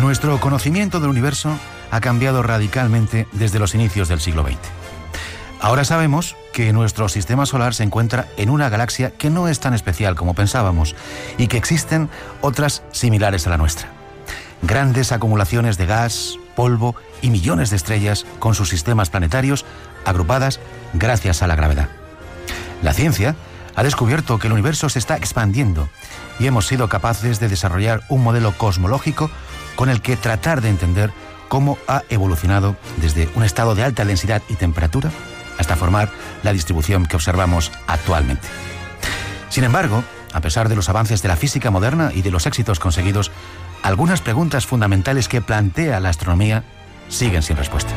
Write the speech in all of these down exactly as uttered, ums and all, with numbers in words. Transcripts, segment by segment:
Nuestro conocimiento del universo ha cambiado radicalmente desde los inicios del siglo veinte. Ahora sabemos que nuestro sistema solar se encuentra en una galaxia que no es tan especial como pensábamos y que existen otras similares a la nuestra. Grandes acumulaciones de gas, polvo y millones de estrellas con sus sistemas planetarios agrupadas gracias a la gravedad. La ciencia ha descubierto que el universo se está expandiendo y hemos sido capaces de desarrollar un modelo cosmológico con el que tratar de entender cómo ha evolucionado desde un estado de alta densidad y temperatura hasta formar la distribución que observamos actualmente. Sin embargo, a pesar de los avances de la física moderna y de los éxitos conseguidos, algunas preguntas fundamentales que plantea la astronomía siguen sin respuesta.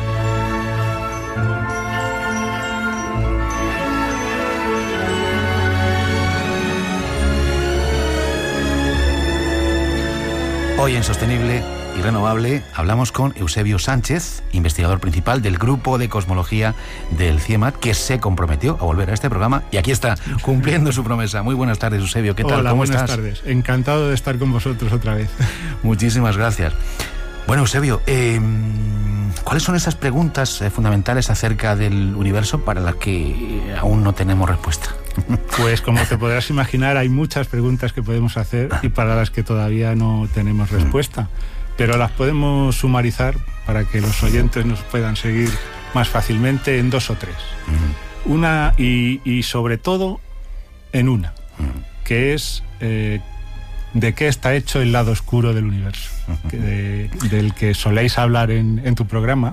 Hoy en Sostenible y Renovable hablamos con Eusebio Sánchez, investigador principal del Grupo de Cosmología del CIEMAT, que se comprometió a volver a este programa y aquí está, cumpliendo su promesa. Muy buenas tardes, Eusebio. ¿Qué tal? Hola, ¿Cómo buenas estás? tardes. Encantado de estar con vosotros otra vez. Muchísimas gracias. Bueno, Eusebio, eh, ¿cuáles son esas preguntas eh, fundamentales acerca del universo para las que aún no tenemos respuesta? Pues como te podrás imaginar, hay muchas preguntas que podemos hacer y para las que todavía no tenemos respuesta, pero las podemos sumarizar para que los oyentes nos puedan seguir más fácilmente en dos o tres. Una, y, y sobre todo en una, que es eh, de qué está hecho el lado oscuro del universo, que de, del que soléis hablar en, en tu programa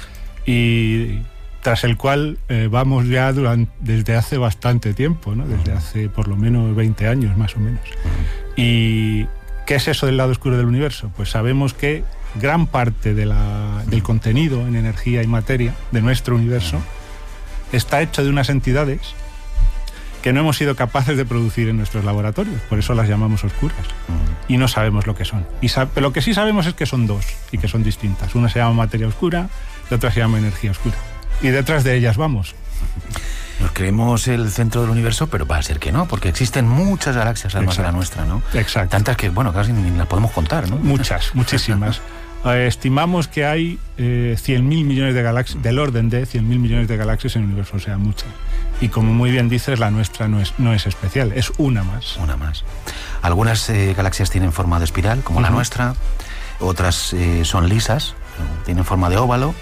y tras el cual eh, vamos ya durante, desde hace bastante tiempo, ¿no? Desde hace por lo menos veinte años más o menos. ¿Y qué es eso del lado oscuro del universo? Pues sabemos que gran parte de la, del contenido en energía y materia de nuestro universo está hecho de unas entidades que no hemos sido capaces de producir en nuestros laboratorios, por eso las llamamos oscuras, y no sabemos lo que son. Y sab- lo que sí sabemos es que son dos y que son distintas. Una se llama materia oscura, la otra se llama energía oscura. Y detrás de ellas vamos. Nos creemos el centro del universo, pero va a ser que no, porque existen muchas galaxias además de la nuestra, ¿no? Exacto. Tantas que, bueno, casi ni las podemos contar, ¿no? Muchas, muchísimas. eh, estimamos que hay eh, cien mil millones de galaxias, del orden de cien mil millones de galaxias en el universo, o sea, muchas. Y como muy bien dices, la nuestra no es, no es especial, es una más. Una más. Algunas eh, galaxias tienen forma de espiral, como uh-huh. la nuestra, otras eh, son lisas, tienen forma de óvalo.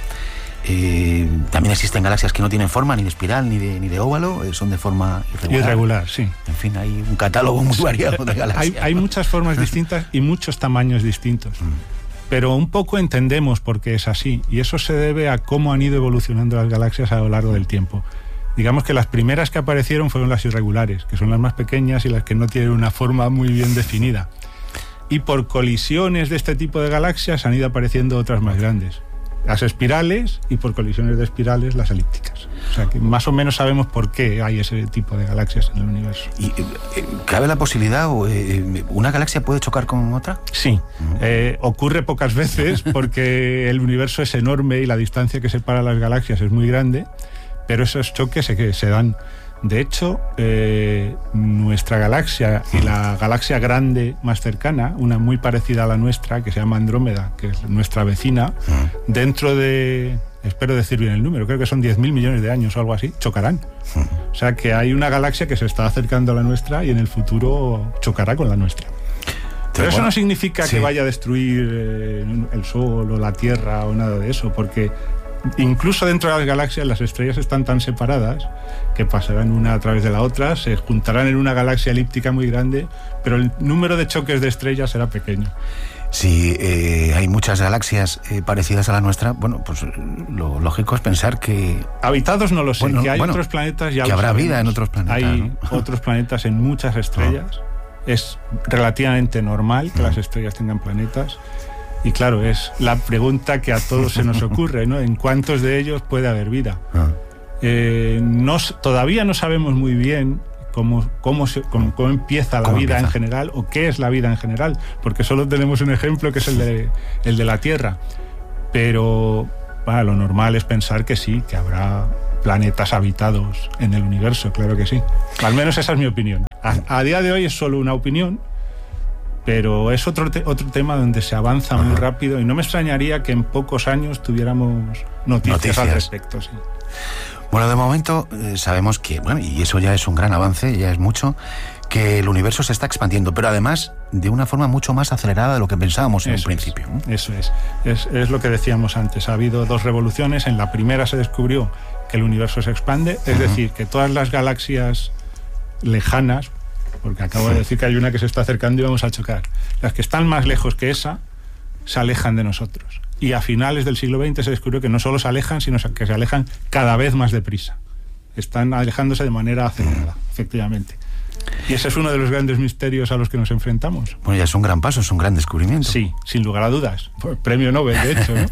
Eh, también existen galaxias que no tienen forma ni de espiral ni de, ni de óvalo, eh, son de forma irregular. Irregular, sí. En fin, hay un catálogo muy variado de galaxias. Hay, hay muchas formas distintas y muchos tamaños distintos. Mm. Pero un poco entendemos por qué es así, y eso se debe a cómo han ido evolucionando las galaxias a lo largo del tiempo. Digamos que las primeras que aparecieron fueron las irregulares, que son las más pequeñas y las que no tienen una forma muy bien definida. Y por colisiones de este tipo de galaxias han ido apareciendo otras más grandes. Las espirales, y por colisiones de espirales las elípticas. O sea que más o menos sabemos por qué hay ese tipo de galaxias en el universo. ¿Y eh, cabe la posibilidad, o eh, una galaxia puede chocar con otra? Sí, uh-huh. eh, ocurre pocas veces porque el universo es enorme y la distancia que separa las galaxias es muy grande, pero esos choques se, se dan. De hecho, eh, nuestra galaxia y la galaxia grande más cercana, una muy parecida a la nuestra, que se llama Andrómeda, que es nuestra vecina, uh-huh. dentro de, espero decir bien el número, creo que son diez mil millones de años o algo así, chocarán. Uh-huh. O sea que hay una galaxia que se está acercando a la nuestra y en el futuro chocará con la nuestra. Pero, Pero eso bueno, no significa sí. que vaya a destruir eh, el Sol o la Tierra o nada de eso, porque incluso dentro de las galaxias las estrellas están tan separadas que pasarán una a través de la otra, se juntarán en una galaxia elíptica muy grande, pero el número de choques de estrellas será pequeño. Si eh, hay muchas galaxias eh, parecidas a la nuestra, bueno, pues lo lógico es pensar que... Habitados no lo sé, bueno, que hay bueno, otros planetas ya que habrá sabemos. Vida en otros planetas. Hay ¿no? otros planetas en muchas estrellas. Oh. Es relativamente normal que oh. las estrellas tengan planetas. Y claro, es la pregunta que a todos se nos ocurre, ¿no? ¿En cuántos de ellos puede haber vida? Ah. Eh, no, todavía no sabemos muy bien cómo, cómo, se, cómo, cómo empieza la ¿Cómo vida empieza? en general, o qué es la vida en general, porque solo tenemos un ejemplo que es el de, el de la Tierra. Pero bueno, lo normal es pensar que sí, que habrá planetas habitados en el universo, claro que sí. Al menos esa es mi opinión. A, a día de hoy es solo una opinión, Pero es otro, te- otro tema donde se avanza Ajá. muy rápido y no me extrañaría que en pocos años tuviéramos noticias, noticias. al respecto. Sí. Bueno, de momento eh, sabemos que, bueno, y eso ya es un gran avance, ya es mucho, que el universo se está expandiendo, pero además de una forma mucho más acelerada de lo que pensábamos en eso un principio. Es, eso es. es. Es lo que decíamos antes. Ha habido dos revoluciones. En la primera se descubrió que el universo se expande, es uh-huh. decir, que todas las galaxias lejanas, porque acabo de decir que hay una que se está acercando y vamos a chocar, las que están más lejos que esa se alejan de nosotros. Y a finales del siglo veinte se descubrió que no solo se alejan, sino que se alejan cada vez más deprisa. Están alejándose de manera acelerada, efectivamente. Y ese es uno de los grandes misterios a los que nos enfrentamos. Bueno, ya es un gran paso, es un gran descubrimiento. Sí, sin lugar a dudas. Premio Nobel, de hecho, ¿no?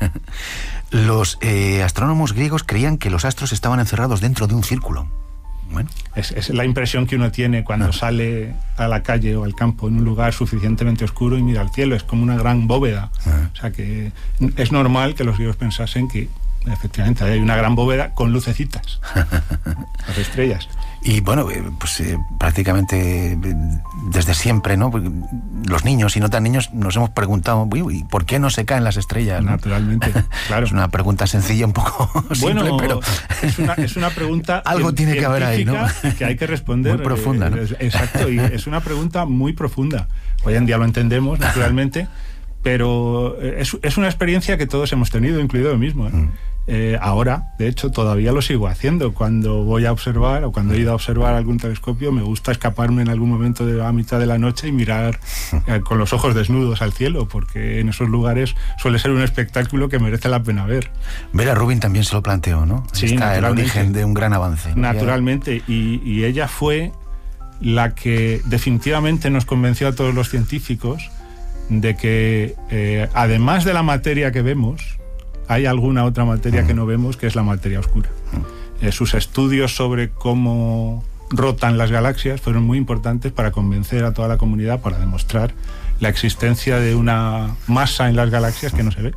Los eh, astrónomos griegos creían que los astros estaban encerrados dentro de un círculo. Bueno. Es, es la impresión que uno tiene cuando ah. sale a la calle o al campo en un lugar suficientemente oscuro y mira al cielo. Es como una gran bóveda. Ah. O sea que es normal que los griegos pensasen que efectivamente hay una gran bóveda con lucecitas, las estrellas. Y bueno, pues eh, prácticamente desde siempre, ¿no? Los niños y no tan niños nos hemos preguntado, ¿y por qué no se caen las estrellas? ¿No? Naturalmente, claro. Es una pregunta sencilla, un poco bueno, simple, pero es una, es una pregunta algo tiene que haber ahí, ¿no? Que hay que responder. Muy profunda, ¿no? Exacto, y es una pregunta muy profunda. Hoy en día lo entendemos, naturalmente, pero es, es una experiencia que todos hemos tenido, incluido yo mismo, ¿eh? Mm. Eh, ahora, de hecho, todavía lo sigo haciendo. Cuando voy a observar o cuando he ido a observar algún telescopio, me gusta escaparme en algún momento de a mitad de la noche y mirar eh, con los ojos desnudos al cielo, porque en esos lugares suele ser un espectáculo que merece la pena ver. Vera Rubin también se lo planteó, ¿no? Sí, está el origen de un gran avance, ¿no? Naturalmente, y, y ella fue la que definitivamente nos convenció a todos los científicos de que, eh, además de la materia que vemos, hay alguna otra materia mm. que no vemos, que es la materia oscura. Mm. Eh, sus estudios sobre cómo rotan las galaxias fueron muy importantes para convencer a toda la comunidad, para demostrar la existencia de una masa en las galaxias que no se ve.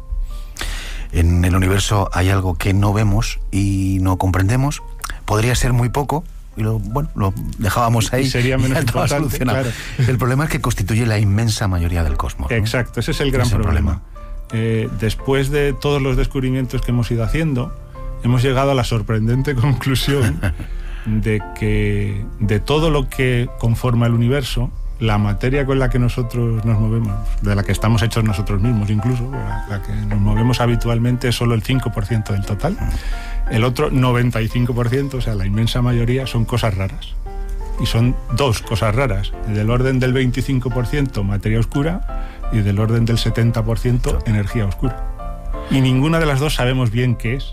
En el universo hay algo que no vemos y no comprendemos. Podría ser muy poco, y lo, bueno, lo dejábamos ahí. Y sería menos importante, claro. El problema es que constituye la inmensa mayoría del cosmos, ¿no? Exacto, ese es el gran es el problema. problema. Eh, después de todos los descubrimientos que hemos ido haciendo, hemos llegado a la sorprendente conclusión de que de todo lo que conforma el universo, la materia con la que nosotros nos movemos, de la que estamos hechos nosotros mismos incluso, la, la que nos movemos habitualmente, es solo el cinco por ciento del total. El otro noventa y cinco por ciento, o sea, la inmensa mayoría, son cosas raras. Y son dos cosas raras, del orden del veinticinco por ciento materia oscura y del orden del setenta por ciento energía oscura. Y ninguna de las dos sabemos bien qué es.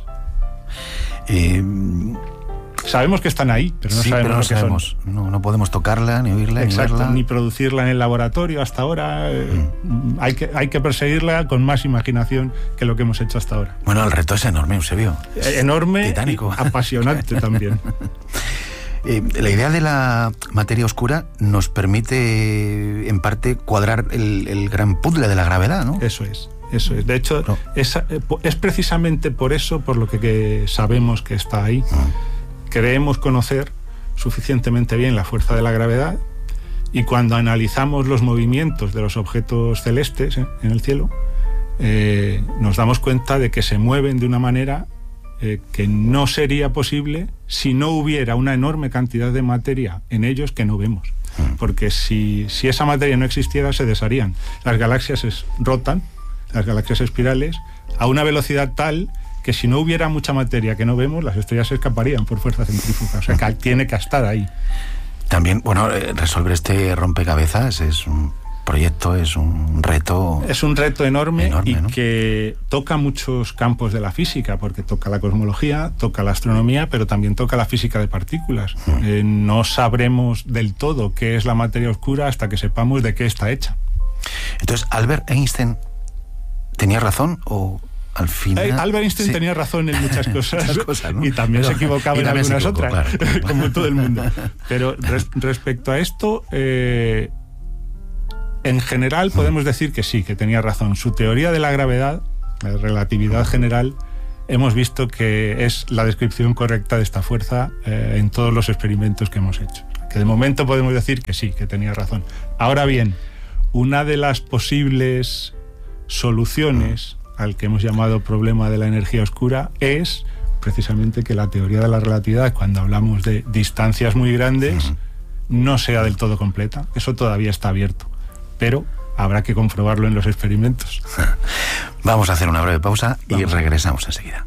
Eh, sabemos que están ahí, pero no sí, sabemos pero no lo que sabemos. son. No, no podemos tocarla, ni oírla, Exacto, ni verla. Ni producirla en el laboratorio hasta ahora. Mm. Hay que, hay que perseguirla con más imaginación que lo que hemos hecho hasta ahora. Bueno, el reto es enorme, Eusebio. Es enorme titánico. Y apasionante también. Eh, la idea de la materia oscura nos permite, en parte, cuadrar el, el gran puzzle de la gravedad, ¿no? Eso es, eso es. De hecho, no. es, es precisamente por eso, por lo que, que sabemos que está ahí. Mm. Creemos conocer suficientemente bien la fuerza de la gravedad, y cuando analizamos los movimientos de los objetos celestes ¿eh? en el cielo, eh, nos damos cuenta de que se mueven de una manera Eh, que no sería posible si no hubiera una enorme cantidad de materia en ellos que no vemos. Porque si, si esa materia no existiera, se desharían. Las galaxias es, rotan, las galaxias espirales, a una velocidad tal que si no hubiera mucha materia que no vemos, las estrellas se escaparían por fuerza centrífuga. O sea, que tiene que estar ahí. También, bueno, resolver este rompecabezas es un proyecto, es un reto. Es un reto enorme, enorme y ¿no? que toca muchos campos de la física, porque toca la cosmología, toca la astronomía, pero también toca la física de partículas. Mm. Eh, no sabremos del todo qué es la materia oscura hasta que sepamos de qué está hecha. Entonces, ¿Albert Einstein tenía razón o al final? Eh, Albert Einstein sí. tenía razón en muchas cosas, muchas cosas ¿no? y también pero, se equivocaba en algunas equivocó, otras, claro, claro. como todo el mundo. Pero res, respecto a esto, eh, en general podemos decir que sí, que tenía razón. Su teoría de la gravedad, la relatividad general, hemos visto que es la descripción correcta de esta fuerza eh, en todos los experimentos que hemos hecho. Que de momento podemos decir que sí, que tenía razón. Ahora bien, una de las posibles soluciones al que hemos llamado problema de la energía oscura es precisamente que la teoría de la relatividad, cuando hablamos de distancias muy grandes, no sea del todo completa. Eso todavía está abierto, pero habrá que comprobarlo en los experimentos. Vamos a hacer una breve pausa y Vamos. regresamos enseguida.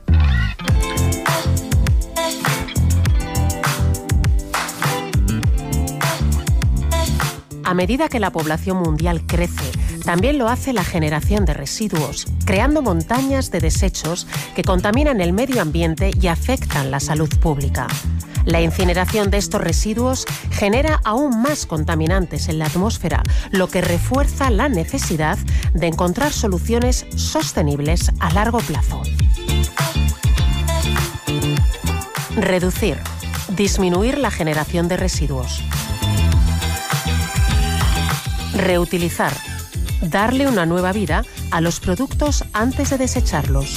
A medida que la población mundial crece, también lo hace la generación de residuos, creando montañas de desechos que contaminan el medio ambiente y afectan la salud pública. La incineración de estos residuos genera aún más contaminantes en la atmósfera, lo que refuerza la necesidad de encontrar soluciones sostenibles a largo plazo. Reducir, disminuir la generación de residuos. Reutilizar, darle una nueva vida a los productos antes de desecharlos.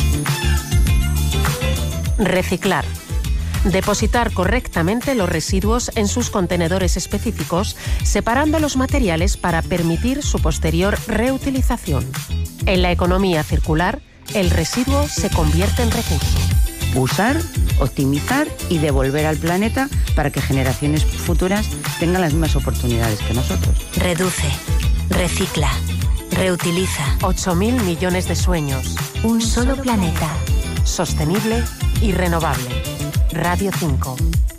Reciclar, depositar correctamente los residuos en sus contenedores específicos, separando los materiales para permitir su posterior reutilización. En la economía circular, el residuo se convierte en recurso. Usar, optimizar y devolver al planeta para que generaciones futuras tengan las mismas oportunidades que nosotros. Reduce, recicla, reutiliza. ocho mil millones de sueños. Un solo planeta. Sostenible y renovable. Radio cinco.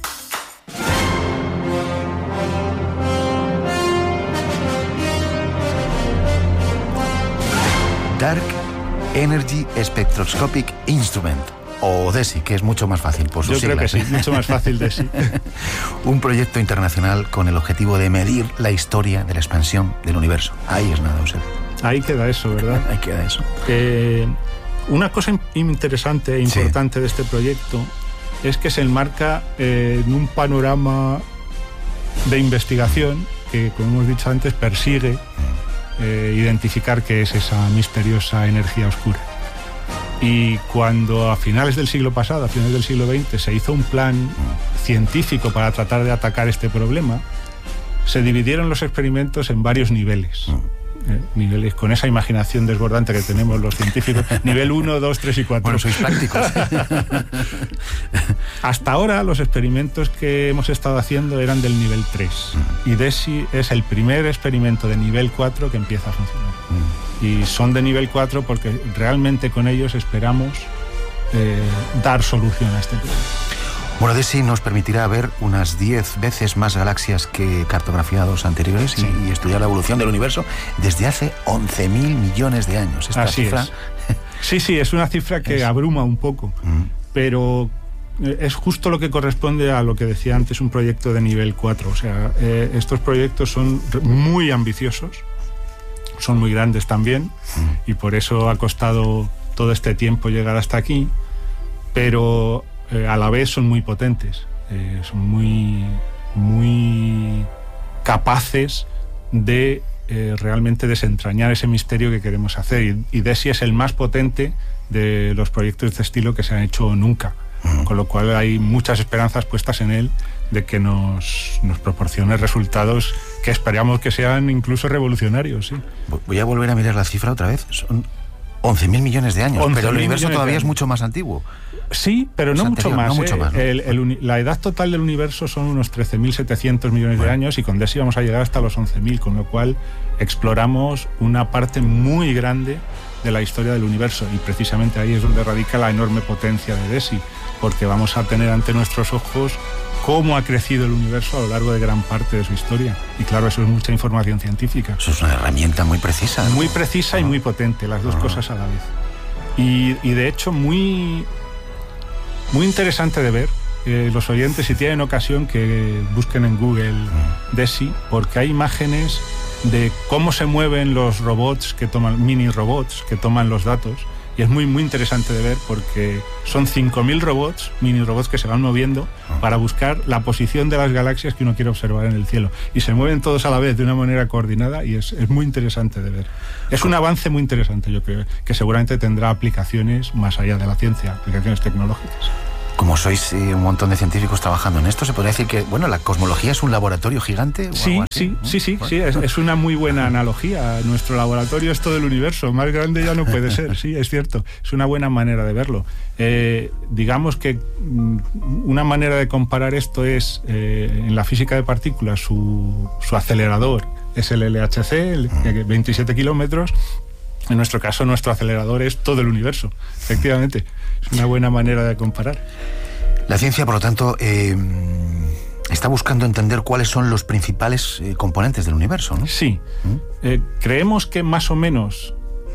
Dark Energy Spectroscopic Instrument, o DESI, que es mucho más fácil por sus Yo creo siglas. que sí, mucho más fácil DESI. Un proyecto internacional con el objetivo de medir la historia de la expansión del universo. Ahí es nada, Eusebio. Ahí queda eso, ¿verdad? Ahí queda eso. Eh, una cosa interesante e importante sí. de este proyecto es que se enmarca eh, en un panorama de investigación que, como hemos dicho antes, persigue eh, identificar qué es esa misteriosa energía oscura. Y cuando a finales del siglo pasado, a finales del siglo veinte, se hizo un plan científico para tratar de atacar este problema, se dividieron los experimentos en varios niveles. Eh, niveles con esa imaginación desbordante que tenemos los científicos. Nivel uno, dos, tres y cuatro. Bueno, sois prácticos. Hasta ahora los experimentos que hemos estado haciendo eran del nivel tres. Mm. Y DESI es el primer experimento de nivel cuatro que empieza a funcionar. Mm. Y son de nivel cuatro porque realmente con ellos esperamos eh, dar solución a este problema. Bueno, DESI nos permitirá ver unas diez veces más galaxias que cartografiados anteriores sí. y, y estudiar la evolución del universo desde hace once mil millones de años. Esta Así cifra... es. Sí, sí, es una cifra que es... abruma un poco, mm. pero es justo lo que corresponde a lo que decía antes, un proyecto de nivel cuatro. O sea, eh, estos proyectos son muy ambiciosos, son muy grandes también, mm. y por eso ha costado todo este tiempo llegar hasta aquí, pero... Eh, a la vez son muy potentes, eh, son muy, muy capaces de eh, realmente desentrañar ese misterio que queremos hacer. Y, y DESI es el más potente de los proyectos de este estilo que se han hecho nunca, uh-huh. con lo cual hay muchas esperanzas puestas en él de que nos, nos proporcione resultados que esperamos que sean incluso revolucionarios. ¿sí? Voy a volver a mirar la cifra otra vez. Son once mil millones de años, pero el universo todavía es mucho más antiguo. Sí, pero no, mucho anterior, más, no mucho ¿eh? más. ¿no? El, el, la edad total del universo son unos trece mil setecientos millones bueno. de años y con DESI vamos a llegar hasta los once mil, con lo cual exploramos una parte muy grande de la historia del universo y precisamente ahí es donde radica la enorme potencia de DESI, porque vamos a tener ante nuestros ojos cómo ha crecido el universo a lo largo de gran parte de su historia. Y claro, eso es mucha información científica. Eso es una herramienta muy precisa. ¿no? Muy precisa no. y muy potente, las dos no. cosas a la vez. Y, y de hecho muy... Muy interesante de ver, eh, los oyentes si tienen ocasión que busquen en Google DESI, porque hay imágenes de cómo se mueven los robots que toman, mini robots que toman los datos, y es muy muy interesante de ver porque son cinco mil robots, mini robots que se van moviendo para buscar la posición de las galaxias que uno quiere observar en el cielo, y se mueven todos a la vez de una manera coordinada y es, es muy interesante de ver. Es un avance muy interesante, yo creo, que seguramente tendrá aplicaciones más allá de la ciencia, aplicaciones tecnológicas. Como sois eh, un montón de científicos trabajando en esto, ¿se podría decir que, bueno, la cosmología es un laboratorio gigante? ¿O sí, algo así, sí, ¿no? sí, sí, Bueno. sí, es, es una muy buena analogía. Nuestro laboratorio es todo el universo, más grande ya no puede ser, sí, es cierto. Es una buena manera de verlo. Eh, digamos que mm, una manera de comparar esto es, eh, en la física de partículas, su, su acelerador es el L H C, el, mm. veintisiete kilómetros. En nuestro caso, nuestro acelerador es todo el universo, efectivamente. Es una buena manera de comparar. La ciencia, por lo tanto, eh, está buscando entender cuáles son los principales eh, componentes del universo, ¿no? Sí. ¿Mm? Eh, creemos que más o menos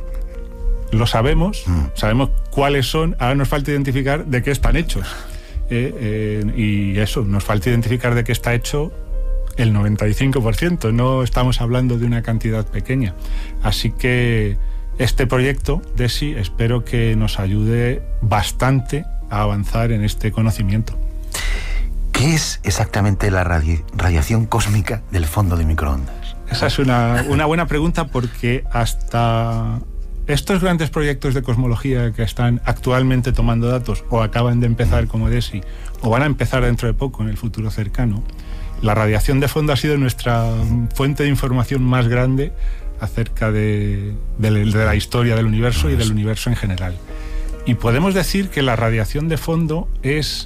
lo sabemos, mm. sabemos cuáles son, ahora nos falta identificar de qué están hechos. Eh, eh, y eso, nos falta identificar de qué está hecho el noventa y cinco por ciento, no estamos hablando de una cantidad pequeña. Así que este proyecto, DESI, espero que nos ayude bastante a avanzar en este conocimiento. ¿Qué es exactamente la radi- radiación cósmica del fondo de microondas? Esa es una, una buena pregunta, porque hasta estos grandes proyectos de cosmología que están actualmente tomando datos o acaban de empezar como DESI o van a empezar dentro de poco en el futuro cercano, la radiación de fondo ha sido nuestra fuente de información más grande acerca de, de, de la historia del universo y del universo en general. Y podemos decir que la radiación de fondo es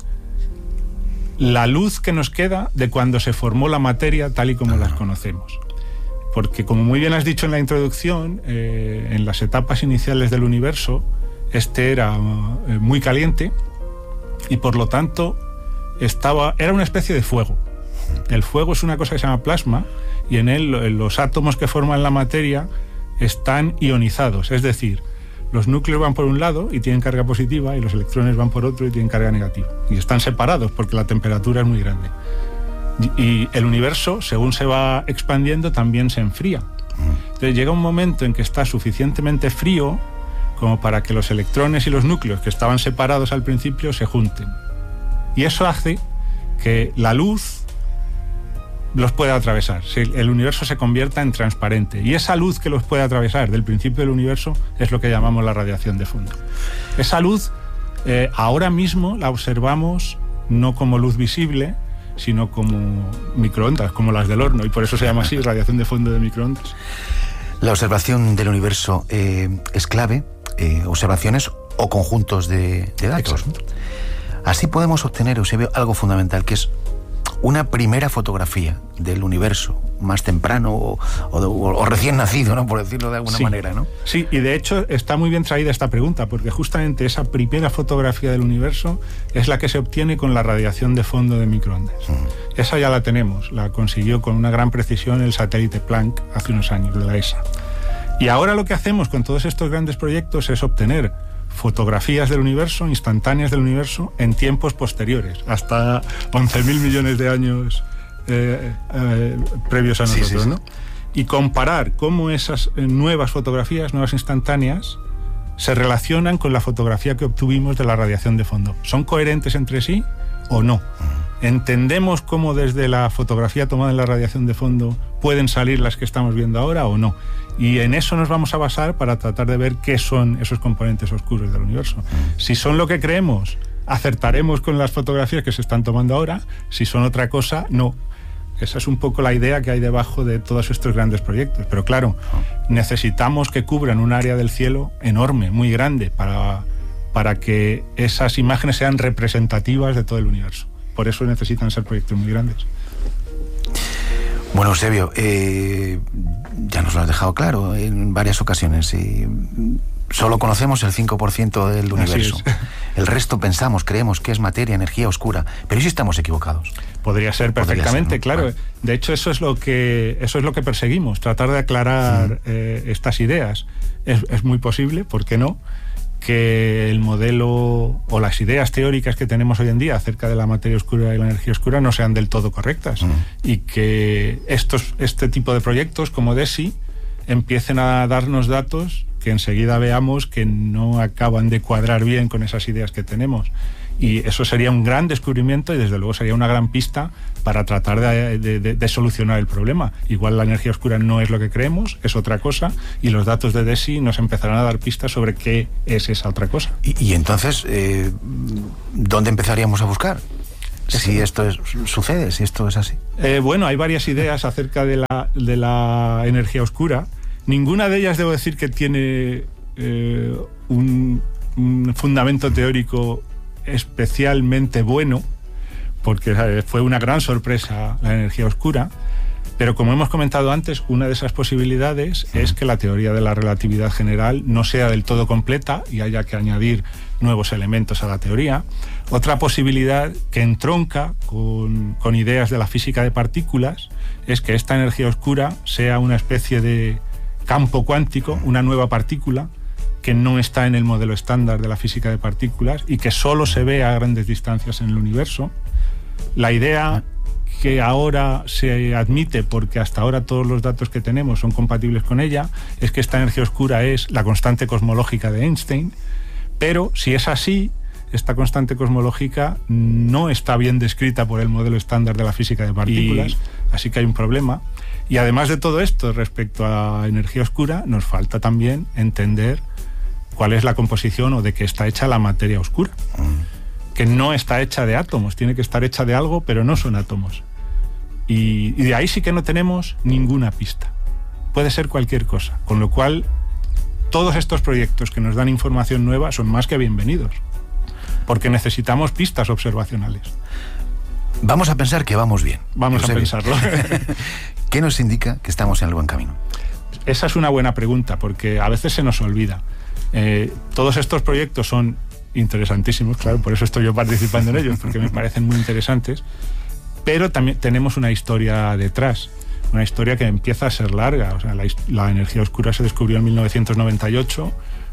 la luz que nos queda de cuando se formó la materia tal y como las conocemos. Porque, como muy bien has dicho en la introducción, eh, en las etapas iniciales del universo, este era eh, muy caliente y, por lo tanto, estaba, era una especie de fuego. El fuego es una cosa que se llama plasma, y en él los átomos que forman la materia están ionizados, es decir, los núcleos van por un lado y tienen carga positiva y los electrones van por otro y tienen carga negativa. Y están separados porque la temperatura es muy grande. Y, y el universo, según se va expandiendo, también se enfría. Entonces llega un momento en que está suficientemente frío como para que los electrones y los núcleos que estaban separados al principio se junten. Y eso hace que la luz los puede atravesar, el universo se convierta en transparente, y esa luz que los puede atravesar del principio del universo es lo que llamamos la radiación de fondo. Esa luz eh, ahora mismo la observamos no como luz visible, sino como microondas, como las del horno, y por eso se llama así, radiación de fondo de microondas. La observación del universo eh, es clave, eh, observaciones o conjuntos de, de datos. Exacto. Así podemos obtener, Eusebio, algo fundamental, que es una primera fotografía del universo más temprano o, o, o recién nacido, ¿no?, por decirlo de alguna sí. manera, ¿no? Sí, y de hecho está muy bien traída esta pregunta, porque justamente esa primera fotografía del universo es la que se obtiene con la radiación de fondo de microondas. Mm. Esa ya la tenemos, la consiguió con una gran precisión el satélite Planck hace unos años, de la E S A. Y ahora lo que hacemos con todos estos grandes proyectos es obtener fotografías del universo, instantáneas del universo, en tiempos posteriores, hasta once mil millones de años eh, eh, previos a nosotros, sí, sí, sí. ¿no? Y comparar cómo esas nuevas fotografías, nuevas instantáneas, se relacionan con la fotografía que obtuvimos de la radiación de fondo. ¿Son coherentes entre sí o no? ¿Entendemos cómo desde la fotografía tomada en la radiación de fondo pueden salir las que estamos viendo ahora o no? Y en eso nos vamos a basar para tratar de ver qué son esos componentes oscuros del universo. Si son lo que creemos, acertaremos con las fotografías que se están tomando ahora. Si son otra cosa, no. Esa es un poco la idea que hay debajo de todos estos grandes proyectos. Pero claro, necesitamos que cubran un área del cielo enorme, muy grande, para, para que esas imágenes sean representativas de todo el universo. Por eso necesitan ser proyectos muy grandes. Bueno, Eusebio, eh, ya nos lo has dejado claro en varias ocasiones. Eh, solo conocemos el cinco por ciento del universo. El resto pensamos, creemos que es materia, energía oscura. Pero ¿y si estamos equivocados? Podría ser perfectamente, Podría ser, ¿no? claro. De hecho, eso es lo que eso es lo que perseguimos, tratar de aclarar sí. eh, estas ideas. Es, es muy posible, ¿por qué no?, que el modelo o las ideas teóricas que tenemos hoy en día acerca de la materia oscura y la energía oscura no sean del todo correctas, mm. y que estos, este tipo de proyectos como DESI empiecen a darnos datos que enseguida veamos que no acaban de cuadrar bien con esas ideas que tenemos. Y eso sería un gran descubrimiento y desde luego sería una gran pista para tratar de, de, de, de solucionar el problema. Igual la energía oscura no es lo que creemos, es otra cosa, y los datos de DESI nos empezarán a dar pistas sobre qué es esa otra cosa. Y, y entonces, eh, ¿dónde empezaríamos a buscar? Si esto es, sucede, si esto es así. Eh, bueno, hay varias ideas acerca de la, de la energía oscura. Ninguna de ellas debo decir que tiene eh, un, un fundamento teórico especialmente bueno, porque ¿sabes? Fue una gran sorpresa la energía oscura, pero como hemos comentado antes, una de esas posibilidades es que la teoría de la relatividad general no sea del todo completa y haya que añadir nuevos elementos a la teoría. Otra posibilidad que entronca con, con ideas de la física de partículas es que esta energía oscura sea una especie de campo cuántico, una nueva partícula que no está en el modelo estándar de la física de partículas y que solo se ve a grandes distancias en el universo. La idea que ahora se admite, porque hasta ahora todos los datos que tenemos son compatibles con ella, es que esta energía oscura es la constante cosmológica de Einstein, pero si es así, esta constante cosmológica no está bien descrita por el modelo estándar de la física de partículas, y... así que hay un problema. Y además de todo esto, respecto a energía oscura, nos falta también entender cuál es la composición o de qué está hecha la materia oscura, que no está hecha de átomos, tiene que estar hecha de algo, pero no son átomos. Y, y de ahí sí que no tenemos ninguna pista. Puede ser cualquier cosa, con lo cual todos estos proyectos que nos dan información nueva son más que bienvenidos, porque necesitamos pistas observacionales. Vamos a pensar que vamos bien. Vamos a pensarlo. ¿Qué nos indica que estamos en el buen camino? Esa es una buena pregunta, porque a veces se nos olvida. Eh, todos estos proyectos son interesantísimos, claro, por eso estoy yo participando en ellos, porque me parecen muy interesantes, pero también tenemos una historia detrás, una historia que empieza a ser larga. O sea, la, la energía oscura se descubrió en mil novecientos noventa y ocho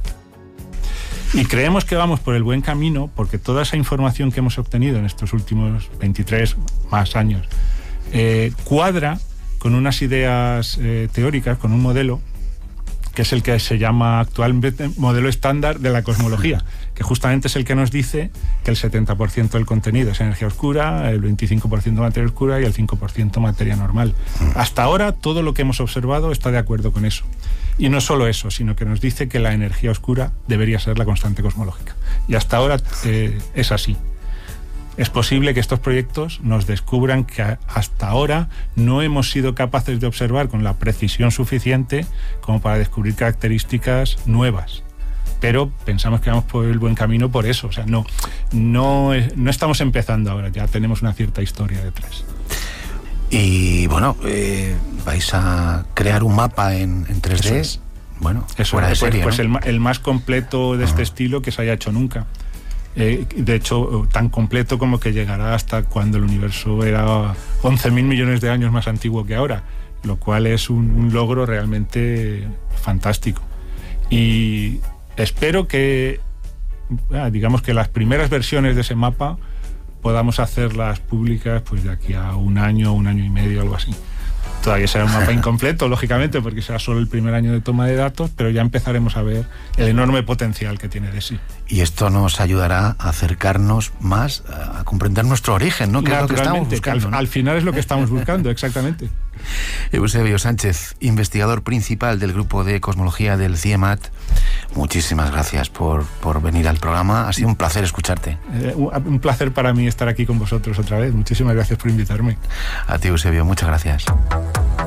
y creemos que vamos por el buen camino porque toda esa información que hemos obtenido en estos últimos veintitrés más años eh, cuadra con unas ideas eh, teóricas, con un modelo que es el que se llama actualmente modelo estándar de la cosmología, que justamente es el que nos dice que el setenta por ciento del contenido es energía oscura, el veinticinco por ciento materia oscura y el cinco por ciento materia normal. Hasta ahora todo lo que hemos observado está de acuerdo con eso. Y no solo eso, sino que nos dice que la energía oscura debería ser la constante cosmológica. Y hasta ahora eh, es así. Es posible que estos proyectos nos descubran que hasta ahora no hemos sido capaces de observar con la precisión suficiente como para descubrir características nuevas. Pero pensamos que vamos por el buen camino por eso. O sea, no, no, no estamos empezando ahora, ya tenemos una cierta historia detrás. Y bueno, eh, vais a crear un mapa en, en tres D. Eso es. Bueno, eso fuera de pues, serie, pues ¿no? el, el más completo de este uh-huh. estilo que se haya hecho nunca. Eh, de hecho, tan completo como que llegará hasta cuando el universo era once mil millones de años más antiguo que ahora, lo cual es un, un logro realmente fantástico. Y espero que, digamos que las primeras versiones de ese mapa podamos hacerlas públicas pues de aquí a un año, un año y medio, algo así. Todavía será un mapa incompleto, lógicamente, porque será solo el primer año de toma de datos, pero ya empezaremos a ver el enorme potencial que tiene DESI. Y esto nos ayudará a acercarnos más a comprender nuestro origen, ¿no? Que es lo que estamos buscando, al, ¿no? al final es lo que estamos buscando, exactamente. Eusebio Sánchez, investigador principal del grupo de cosmología del CIEMAT, muchísimas gracias por, por venir al programa. Ha sido un placer escucharte. Eh, un placer para mí estar aquí con vosotros otra vez. Muchísimas gracias por invitarme. A ti, Eusebio, muchas gracias.